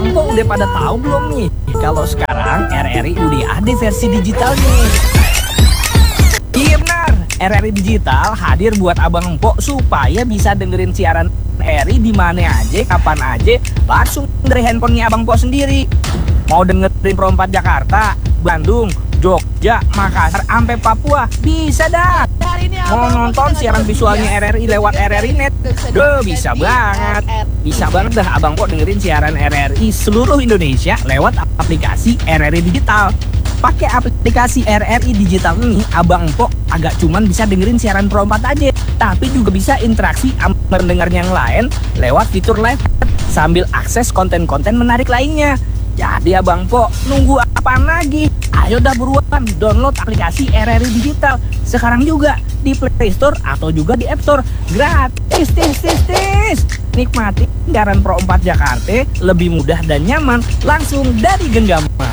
Abang Po udah pada tahu belum nih? Kalau sekarang RRI udah ada versi digitalnya. Iya benar, RRI Digital hadir buat Abang Po supaya bisa dengerin siaran RRI di mana aja, kapan aja, langsung dari handphonenya Abang Po sendiri. Mau dengerin Pro 4 Jakarta, Bandung, Jogja, Makassar, sampai Papua, bisa dah. Mau nonton siaran visualnya RRI lewat RRI Net, bisa banget. Bisa banget dah Abang Po dengerin siaran RRI seluruh Indonesia lewat aplikasi RRI Digital. Pakai aplikasi RRI Digital ini, Abang Po agak cuman bisa dengerin siaran Pro 4 aja, tapi juga bisa interaksi sama pendengar yang lain lewat fitur live sambil akses konten-konten menarik lainnya. Jadi Abang Po nunggu apaan lagi? Ayo dah buruan download aplikasi RRI Digital sekarang juga di Play Store atau juga di App Store. Gratis, nikmati siaran Pro 4 Jakarta lebih mudah dan nyaman langsung dari genggaman.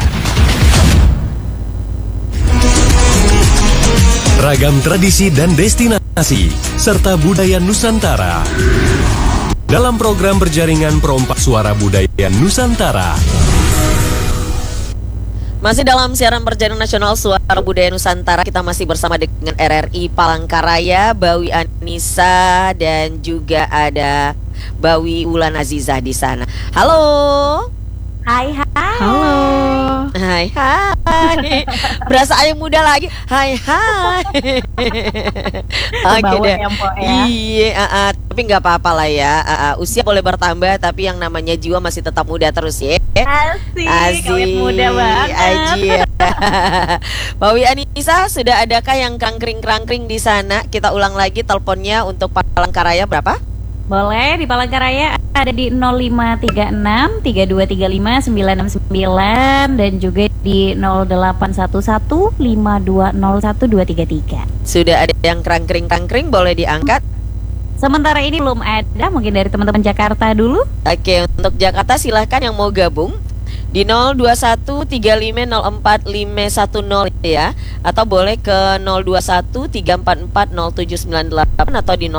Ragam tradisi dan destinasi serta budaya Nusantara dalam program berjaringan Pro 4 Suara Budaya Nusantara. Masih dalam siaran berjaringan nasional Suara Budaya Nusantara, kita masih bersama dengan RRI Palangkaraya, Bawi Anissa dan juga ada Bawi Wulan Azizah di sana. Halo. Hai. Halo. Hai. Berasa ayam muda lagi. Hai. Oke deh. Iya, tapi nggak apa-apa lah ya. Usia boleh bertambah, tapi yang namanya jiwa masih tetap muda terus ya. Asik. Muda banget. Aji. Bawi Anissa, sudah adakah yang krangkring di sana? Kita ulang lagi teleponnya untuk Palangkaraya berapa? Boleh, di Palangkaraya ada di 0536 3235 969 dan juga di 0811 5201 233. Sudah ada yang krangkring, boleh diangkat? Sementara ini belum ada, mungkin dari teman-teman Jakarta dulu. Oke, untuk Jakarta silahkan yang mau gabung di 0213504 ya, atau boleh ke 02134407998 atau di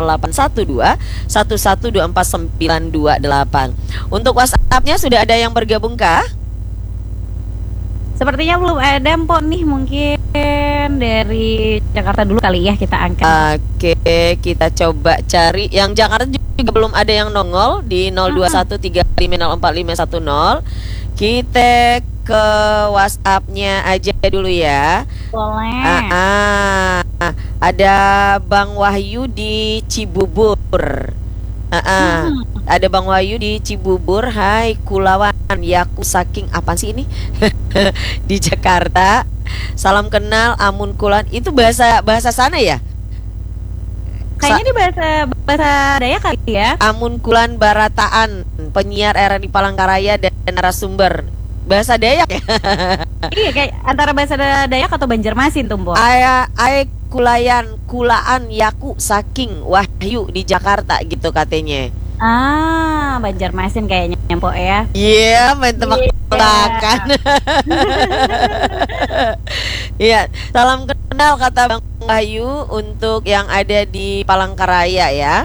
081211249228. Untuk WhatsApp-nya sudah ada yang bergabung kah? Sepertinya belum ada, Mpok nih, mungkin dari Jakarta dulu kali ya kita angkat. Oke, kita coba cari yang Jakarta juga belum ada yang nongol di 02135045510. Kita ke WhatsApp-nya aja dulu ya. Boleh. Ada Bang Wahyu di Cibubur. Ada Bang Wahyu di Cibubur. Hai Kulawan, yaku saking apa sih ini? Di Jakarta. Salam kenal Amun Kulan. Itu bahasa sana ya? Kayaknya di bahasa Dayak kali ya. Amun Kulan Barataan, penyiar RRI Palangkaraya dan narasumber. Bahasa Dayak ya? Iya, kayak antara bahasa Dayak atau Banjarmasin tuh, Mbok. Ae kulaan yaku saking Wahyu di Jakarta gitu katanya. Banjarmasin kayaknya, Mbok ya. Iya, main tebak-tebakan. Iya, salam kenal kata Bang Wahyu untuk yang ada di Palangkaraya ya.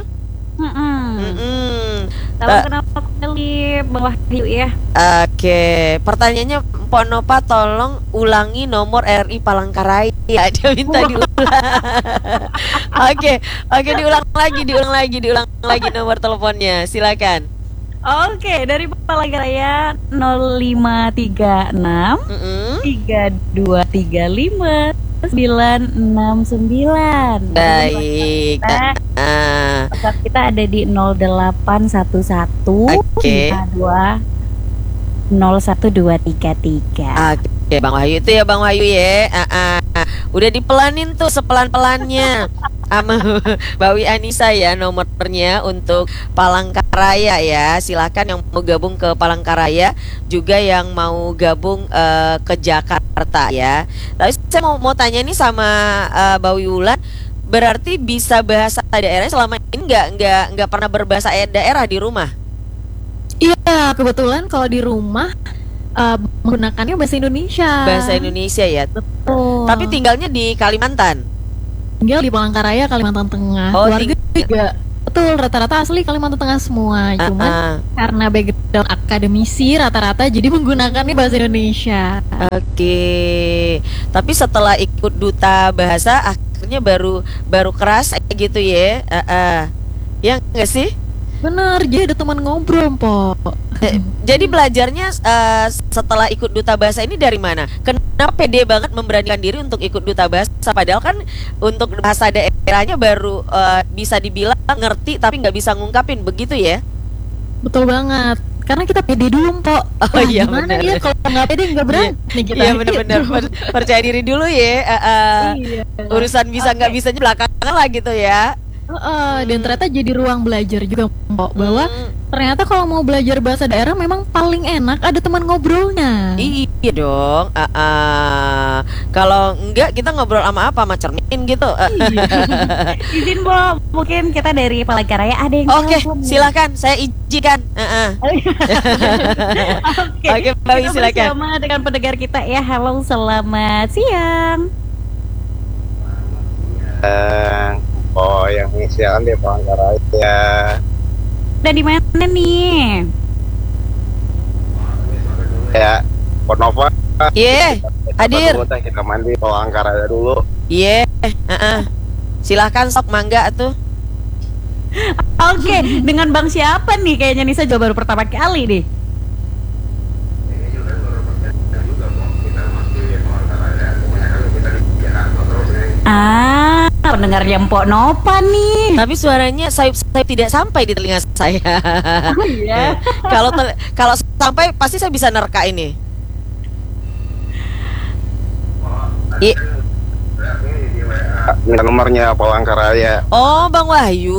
Salam kenal kembali Bang Wahyu ya. Oke, pertanyaannya Mpok Nopa tolong ulangi nomor RRI Palangkaraya. Dia minta diulang. Oke, diulang lagi nomor teleponnya. Silakan. Oke, dari Palangkaraya 0536 3235 969. Baik. WhatsApp kita ada di 0811 52 01233. Oke, Bang Wahyu itu ya, Bang Wahyu ya. Udah dipelanin tuh sepelan-pelannya sama Bawi Anissa ya nomornya untuk Palangkaraya ya. Silakan yang mau gabung ke Palangkaraya, juga yang mau gabung ke Jakarta ya. Tapi saya mau tanya nih sama Bawi Wulan, berarti bisa bahasa daerah selama ini nggak pernah berbahasa daerah di rumah? Iya, kebetulan kalau di rumah menggunakannya bahasa Indonesia. Bahasa Indonesia ya. Betul. Tapi tinggalnya di Kalimantan. Tinggal di Palangkaraya, Kalimantan Tengah. Oh, keluarga juga betul, rata-rata asli Kalimantan Tengah semua. Cuman karena background akademisi rata-rata jadi menggunakannya bahasa Indonesia. Oke. Tapi setelah ikut duta bahasa akhirnya baru keras kayak gitu ya. Ya enggak sih? Bener, jadi ada teman ngobrol, Po. Jadi belajarnya setelah ikut duta bahasa ini dari mana? Kenapa pede banget memberanikan diri untuk ikut duta bahasa? Padahal kan untuk bahasa daerahnya baru bisa dibilang ngerti tapi nggak bisa ngungkapin, begitu ya? Betul banget. Karena kita pede dulu, Po. Oh iya, gimana bener. dia kalau nggak pede nggak berani kita. Iya benar-benar percaya diri dulu ya. Iya. Urusan bisa nggak bisanya belakangan lah gitu ya. Dan ternyata jadi ruang belajar juga, Mbak, bahwa ternyata kalau mau belajar bahasa daerah memang paling enak ada teman ngobrolnya. Iya dong. Kalau enggak kita ngobrol sama apa? Sama cermin gitu. Izin, Bo, mungkin kita dari Palangkaraya ada yang Oke, telepon. silakan saya izinkan. Oke, Mbak Wi, Kita silakan. bersama dengan pendengar kita ya. Halo, selamat siang. Oh, yang inisialnya di Palangkaraya. Udah di mana nih? Ya, Ponova. Iya, hadir. Kita mandi Palangkaraya dulu. Iya, silahkan sok mangga tuh. Oke, dengan Bang siapa nih? Kayaknya Nisa juga baru pertama kali nih. Pendengarnya Mpok Nova nih. Tapi suaranya sayup-sayup tidak sampai di telinga saya. Oh iya. Kalau sampai pasti saya bisa nerka ini. Minta nomornya Palangkaraya. Oh, Bang Wahyu.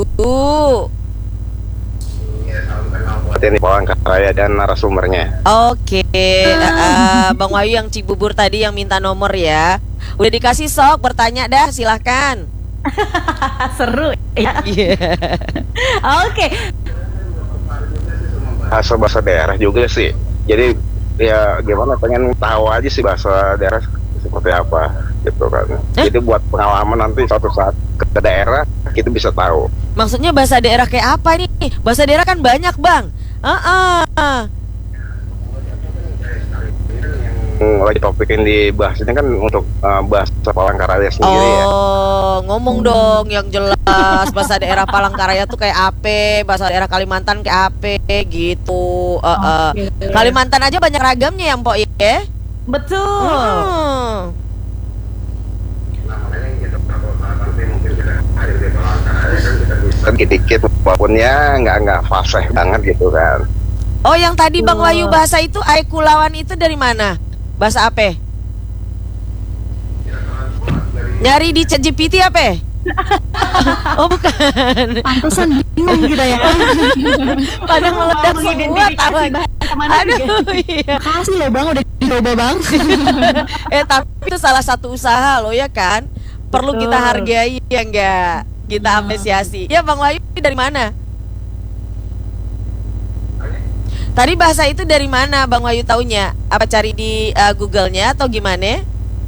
Ini Palangkaraya dan narasumbernya. Oke, Bang Wahyu yang Cibubur tadi yang minta nomor ya. Udah dikasih sok, bertanya dah, silahkan. Seru ya. Iya. Oke. Bahasa daerah juga sih. Jadi ya gimana, pengen tahu aja sih bahasa daerah seperti apa gitu kan. Jadi buat pengalaman nanti suatu saat ke daerah kita bisa tahu. Maksudnya bahasa daerah kayak apa nih? Bahasa daerah kan banyak, Bang. Lagi topik yang dibahas ini kan untuk bahasa Palangkaraya sendiri ya. Oh, ngomong dong yang jelas. Bahasa daerah Palangkaraya tuh kayak apa? Bahasa daerah Kalimantan kayak apa? Gitu. Kalimantan aja banyak ragamnya ya, Mpok ya. Betul. Dikit-dikit walaupun nggak fasih banget gitu kan. Oh, yang tadi Bang Wahyu bahasa itu Aikulawan itu dari mana? Bahasa apa? Nyari di ChatGPT apa? Oh, bukan. Pantesan bingung kita ya. Pada meledak semua tahu. Aduh, iya. Makasih loh, Bang, udah dicoba, Bang. Tapi itu salah satu usaha lo ya kan. Perlu kita hargai ya enggak? Kita apresiasi. Ya, Bang Wahyu dari mana? Tadi bahasa itu dari mana Bang Wahyu taunya? Apa cari di Google-nya atau gimana?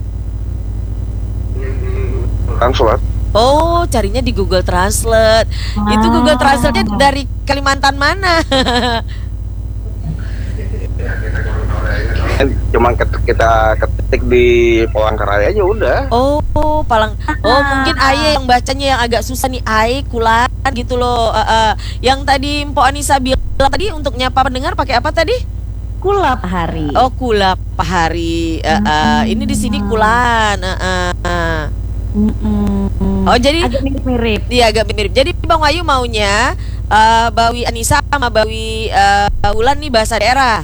Translate. Oh, carinya di Google Translate. Itu Google Translate-nya dari Kalimantan mana? Cuma kita ketik di Palangkaraya aja udah. Oh, mungkin Aye yang bacanya yang agak susah nih, Aye Kulan gitu loh. Yang tadi Mpok Anissa bilang tadi untuk nyapa pendengar pakai apa tadi? Kulap hari. Oh, Kulap Hari. Ini di sini Kulan. Oh, jadi agak mirip-mirip. Iya, agak mirip. Jadi Bang Wahyu maunya Bawi Anissa sama Bawi Ulan nih bahasa daerah.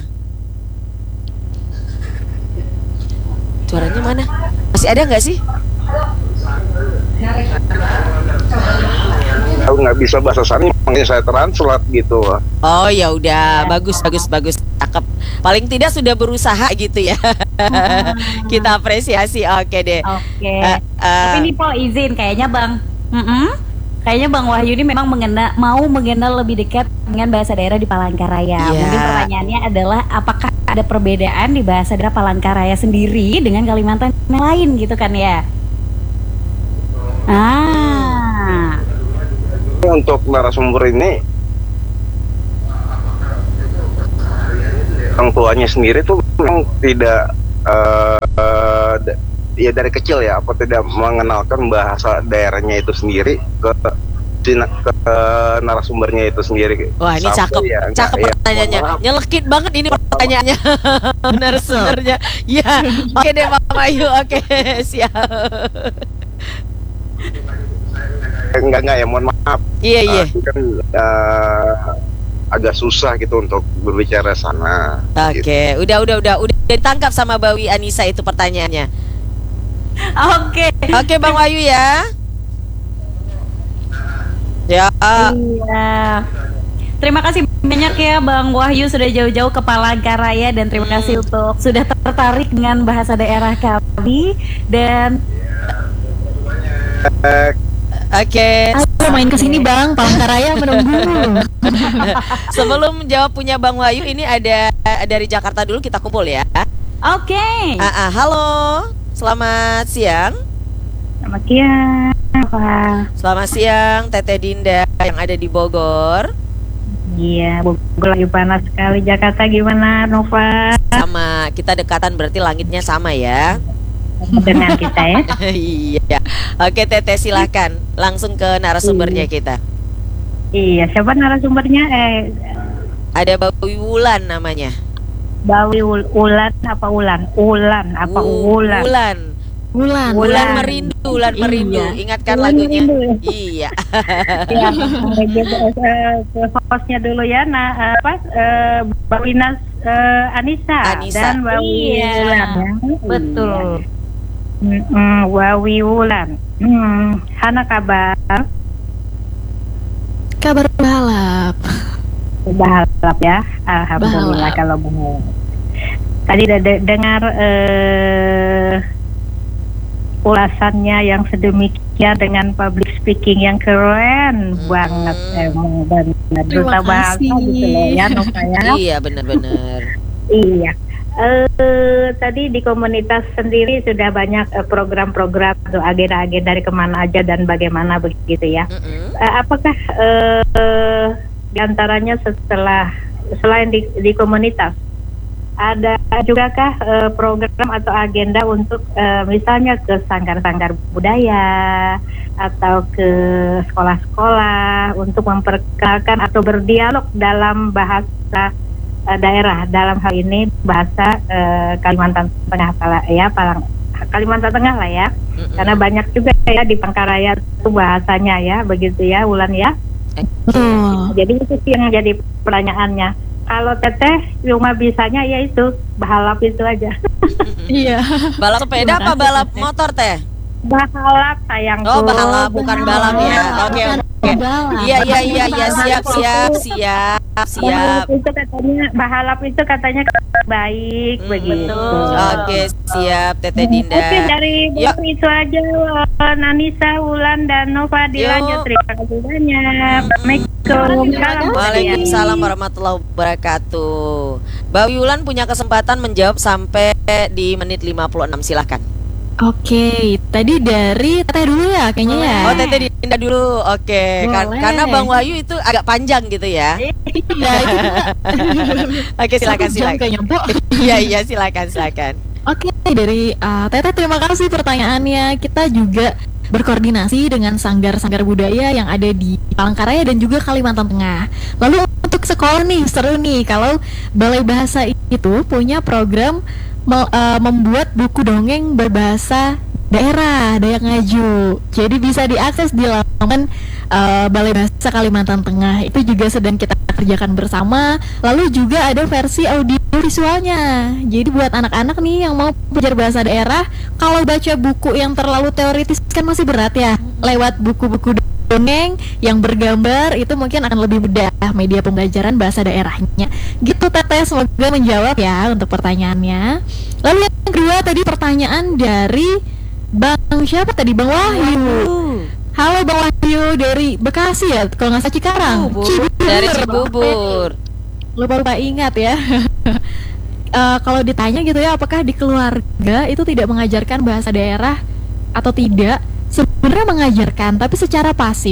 Suaranya mana? Masih ada nggak sih? Aku nggak bisa bahasa sana, makanya saya translate gitu. Oh ya udah, bagus. Cakep. Paling tidak sudah berusaha gitu ya. Kita apresiasi. Oke deh. Oke. Tapi ini Po izin kayaknya Bang. Kayaknya Bang Wahyu ini memang mau mengenal lebih dekat dengan bahasa daerah di Palangkaraya. Yeah. Mungkin pertanyaannya adalah apakah ada perbedaan di bahasa daerah Palangkaraya sendiri dengan Kalimantan yang lain gitu kan ya? untuk narasumber ini orang tuanya sendiri tuh memang tidak ya dari kecil ya, apa tidak mengenalkan bahasa daerahnya itu sendiri ke narasumbernya itu sendiri. Wah, ini cakep, ya, cakep ya, pertanyaannya. Nyelekit banget ini pertanyaannya. Narasumbernya. Ya, oke deh Pak Ayu, oke siap. Enggak ya, mohon maaf. Iya. Itu kan agak susah gitu untuk berbicara sana. Oke, gitu. udah ditangkap sama Bawi Anissa itu pertanyaannya. Oke, Bang Wahyu ya. Ya. Iya. Terima kasih banyak ya Bang Wahyu sudah jauh-jauh ke Palangkaraya, dan terima kasih untuk sudah tertarik dengan bahasa daerah kami. Dan Oke. Ayo main ke sini Bang, Palangkaraya menunggu. Sebelum jawab punya Bang Wahyu, ini ada dari Jakarta dulu, kita kumpul ya. Oke. Halo. Selamat siang. Selamat siang. Selamat siang Teteh Dinda yang ada di Bogor. Iya, Bogor lagi panas sekali. Jakarta gimana, Nova? Sama, kita dekatan berarti langitnya sama ya. Dengan kita ya. Iya. Oke Teteh, silahkan langsung ke narasumbernya kita. Iya, siapa narasumbernya? Ada Bawi Wulan namanya. Bawi Ulan apa Ulan? Ulan apa Ulan? Wulan merindu, Wulan merindu. Ingatkan lagunya. Merindu. Iya. Ya, hostnya dulu ya. Bawi Anissa dan Bawi Wulan. Ya. Betul. Bawi Wulan. Hana kabar? Kabar balap. Balap ya. Alhamdulillah kalau benar. Tadi udah dengar ulasannya yang sedemikian dengan public speaking yang keren banget, emang benar. Duta bahasa gitu loh ya, Nova ya. Iya, benar-benar. Iya. Tadi di komunitas sendiri sudah banyak program-program atau agenda-agenda dari kemana aja dan bagaimana begitu ya. Apakah di antaranya selain di komunitas ada juga kah program atau agenda untuk misalnya ke sanggar-sanggar budaya atau ke sekolah-sekolah untuk memperkenalkan atau berdialog dalam bahasa daerah, dalam hal ini bahasa Kalimantan Tengah Kalimantan Tengah lah ya. Karena banyak juga ya di Palangkaraya itu bahasanya ya, begitu ya Wulan ya. Jadi itu sih yang jadi pertanyaannya. Kalau Teteh cuma bisanya ya itu balap itu aja. Iya. Balap sepeda apa balap motor Teh? Balap sayangku. Oh, balap bukan balap ya. Oke. Iya, siap. Itu katanya balap itu katanya baik begitu. Oke, siap Teteh Dinda. Oke, dari itu aja Nanisa, Wulan dan Nova dilanjut. Terima kasih banyak. Assalamualaikum. Waalaikumsalam warahmatullahi wabarakatuh. Bawi Wulan punya kesempatan menjawab sampai di menit 56, silahkan. Oke, tadi dari Teteh dulu ya kayaknya ya. Oh, Teteh Dinda dulu. Oke, karena Bang Wahyu itu agak panjang gitu ya. Oke, silakan. Iya, silakan. Oke, dari Teteh terima kasih pertanyaannya. Kita juga berkoordinasi dengan sanggar-sanggar budaya yang ada di Palangkaraya dan juga Kalimantan Tengah. Lalu untuk sekolah nih, seru nih kalau Balai Bahasa itu punya program membuat buku dongeng berbahasa daerah Dayak Ngaju. Jadi bisa diakses di laman Balai Bahasa Kalimantan Tengah. Itu juga sedang kita kerjakan bersama. Lalu juga ada versi audio visualnya. Jadi buat anak-anak nih yang mau belajar bahasa daerah, kalau baca buku yang terlalu teoritis kan masih berat ya. Lewat buku-buku dongeng yang bergambar itu mungkin akan lebih mudah media pembelajaran bahasa daerahnya. Gitu Teteh, semoga menjawab ya untuk pertanyaannya. Lalu yang kedua tadi pertanyaan dari Bang siapa tadi? Bang Wahyu. Halo Bang Wahyu dari Bekasi ya, kalau nggak salah Cikarang. Dari Cibubur. Lupa ingat ya. Kalau ditanya gitu ya, apakah di keluarga itu tidak mengajarkan bahasa daerah atau tidak? Sebenarnya mengajarkan, tapi secara pasif.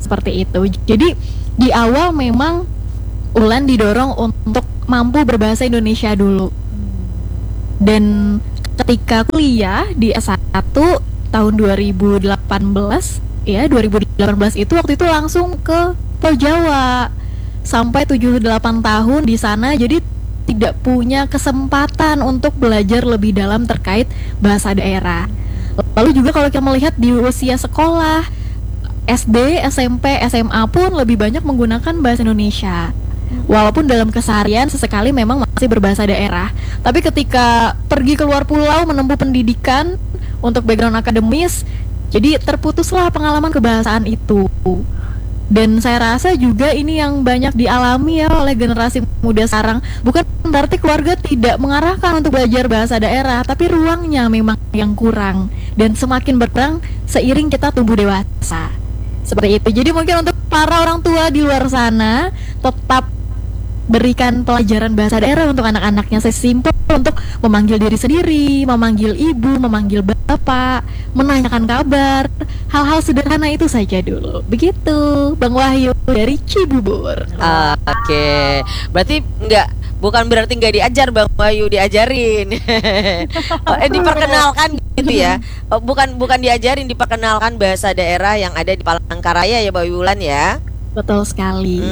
seperti itu. Jadi di awal memang Ulan didorong untuk mampu berbahasa Indonesia dulu. Dan ketika kuliah di S1 tahun 2018 ya, 2018 itu waktu itu langsung ke Pulau Jawa sampai 7-8 tahun di sana. Jadi tidak punya kesempatan untuk belajar lebih dalam terkait bahasa daerah. Lalu juga kalau kita melihat di usia sekolah SD, SMP, SMA pun lebih banyak menggunakan bahasa Indonesia. Walaupun dalam keseharian sesekali memang masih berbahasa daerah, tapi ketika pergi keluar pulau menempuh pendidikan untuk background akademis, jadi terputuslah pengalaman kebahasaan itu. Dan saya rasa juga ini yang banyak dialami ya oleh generasi muda sekarang. Bukan berarti keluarga tidak mengarahkan untuk belajar bahasa daerah, tapi ruangnya memang yang kurang. Dan semakin berkurang seiring kita tumbuh dewasa. Seperti itu. Jadi mungkin untuk para orang tua di luar sana, tetap berikan pelajaran bahasa daerah untuk anak-anaknya. Sesimpel untuk memanggil diri sendiri, memanggil ibu, memanggil bapak, menanyakan kabar. Hal-hal sederhana itu saja dulu. Begitu Bang Wahyu dari Cibubur. Oke. Berarti bukan berarti nggak diajar Bang Wahyu, diajarin. Diperkenalkan gitu ya. Bukan diajarin, diperkenalkan bahasa daerah yang ada di Palangkaraya ya Mbak Wulan ya. Betul sekali.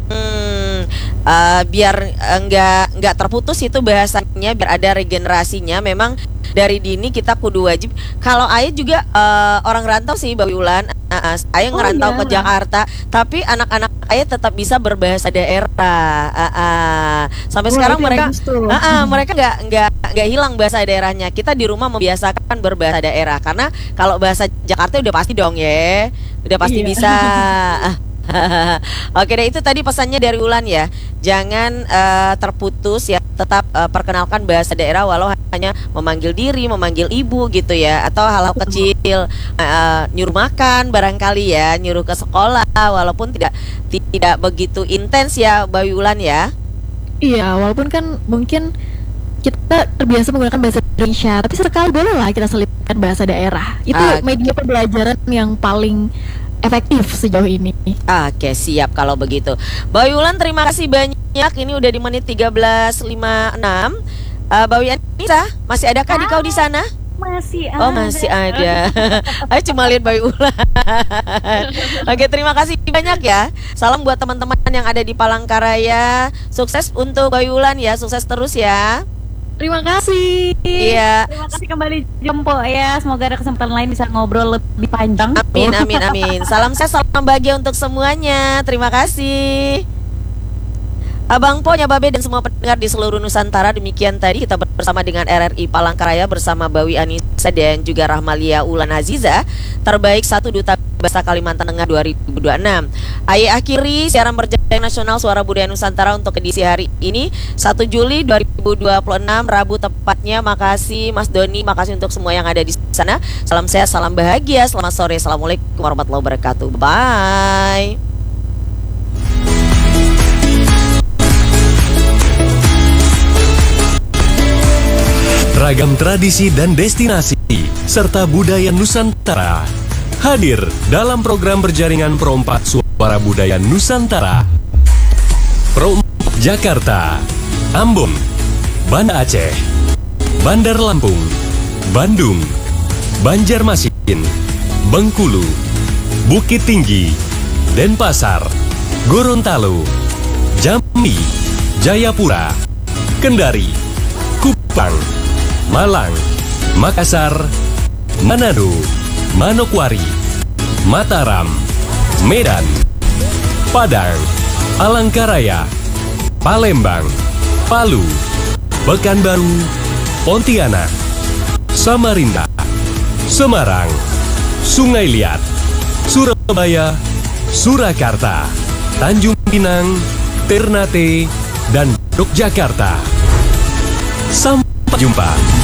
Biar nggak terputus itu bahasanya, biar ada regenerasinya. Memang dari dini kita kudu wajib. Kalau Ayah juga orang rantau sih Mbak Wulan. Ayah ngerantau ke Jakarta, tapi anak-anak Ayah tetap bisa berbahasa daerah. Sampai sekarang mereka nggak hilang bahasa daerahnya. Kita di rumah membiasakan berbahasa daerah, karena kalau bahasa Jakarta udah pasti dong ya, udah pasti bisa. Oke deh, itu tadi pesannya dari Ulan ya. Jangan terputus ya, tetap perkenalkan bahasa daerah walau hanya memanggil diri, memanggil ibu gitu ya, atau hal-hal kecil, nyuruh makan barangkali ya, nyuruh ke sekolah, walaupun tidak begitu intens ya Mbak Ulan ya. Iya, walaupun kan mungkin kita terbiasa menggunakan bahasa Indonesia, tapi sekali boleh lah kita selipkan bahasa daerah. Itu media pembelajaran yang paling efektif sejauh ini. Oke, siap kalau begitu. Mbak Wulan, terima kasih banyak. Ini udah di menit 13.56. Mbak Yanisa, masih adakah di kau di sana? Masih ada. Oh, masih ada. Ayo cuma lihat Mbak Wulan. Oke, terima kasih banyak ya. Salam buat teman-teman yang ada di Palangkaraya. Sukses untuk Mbak Wulan ya, sukses terus ya. Terima kasih. Iya. Terima kasih kembali Jempo ya. Semoga ada kesempatan lain bisa ngobrol lebih panjang. Amin. Salam sehat, salam bahagia untuk semuanya. Terima kasih. Abang Po, Nyababe dan semua pendengar di seluruh Nusantara, demikian tadi kita bersama dengan RRI Palangkaraya bersama Bawi Anissa dan juga Rahmalia Ulan Aziza, terbaik 1 Duta Bahasa Kalimantan Tengah 2026. Ayah akhiri siaran berjaring nasional Suara Budaya Nusantara untuk edisi hari ini 1 Juli 2026 Rabu tepatnya. Makasih Mas Doni, makasih untuk semua yang ada di sana. Salam sehat, salam bahagia. Selamat sore. Assalamualaikum warahmatullahi wabarakatuh. Bye. Ragam tradisi dan destinasi serta budaya Nusantara hadir dalam program berjaringan Pro4 Suara Budaya Nusantara. Pro4 Jakarta, Ambon, Banda Aceh, Bandar Lampung, Bandung, Banjarmasin, Bengkulu, Bukit Tinggi, Denpasar, Gorontalo, Jambi, Jayapura, Kendari, Kupang, Malang, Makassar, Manado, Manokwari, Mataram, Medan, Padang, Palangkaraya, Palembang, Palu, Pekanbaru, Pontianak, Samarinda, Semarang, Sungai Liat, Surabaya, Surakarta, Tanjung Pinang, Ternate, dan Yogyakarta. Sampai jumpa.